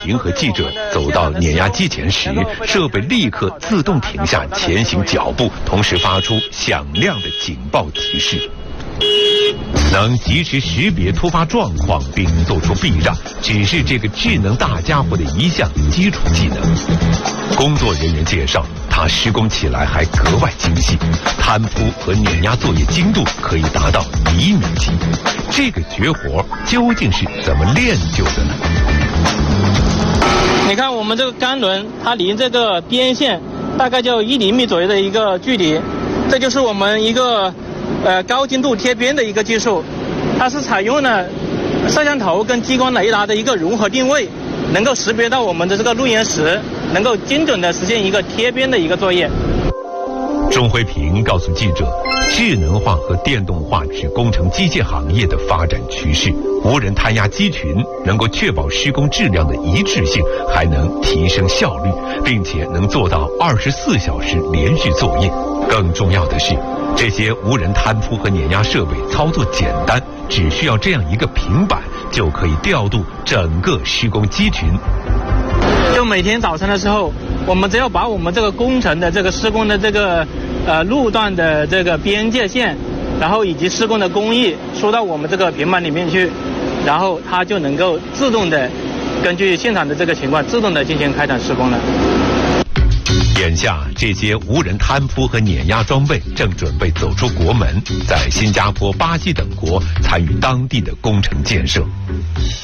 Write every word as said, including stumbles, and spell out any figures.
平和记者走到碾压机前时，设备立刻自动停下前行脚步，同时发出响亮的警报提示。能及时识别突发状况并做出避让，只是这个智能大家伙的一项基础技能。工作人员介绍，它施工起来还格外精细，摊铺和碾压作业精度可以达到厘米级。这个绝活究竟是怎么练就的呢？ 你看我们这个钢轮，它离这个边线大概就一厘米左右的一个距离，这就是我们一个呃高精度贴边的一个技术。它是采用了摄像头跟激光雷达的一个融合定位，能够识别到我们的这个路岩石，能够精准的实现一个贴边的一个作业。 钟辉平告诉记者，智能化和电动化是工程机械行业的发展趋势。无人摊压机群能够确保施工质量的一致性，还能提升效率，并且能做到二十四小时连续作业。更重要的是，这些无人摊铺和碾压设备操作简单，只需要这样一个平板就可以调度整个施工机群。 就每天早晨的时候，我们只要把我们这个工程的这个施工的这个呃路段的这个边界线，然后以及施工的工艺输到我们这个平板里面去，然后它就能够自动的根据现场的这个情况自动的进行开展施工了。 眼下，这些无人摊铺和碾压装备正准备走出国门，在新加坡、巴西等国参与当地的工程建设。